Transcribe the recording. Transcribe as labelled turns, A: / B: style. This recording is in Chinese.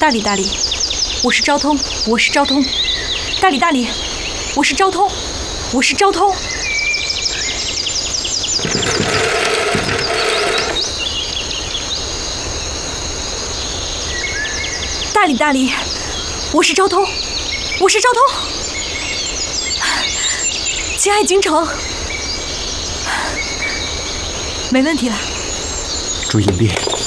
A: 大理，我是昭通，我是昭通。大理，我是昭通，我是昭通。大理，我是昭通，我是昭通。秦爱京城，没问题了。
B: 朱引烈。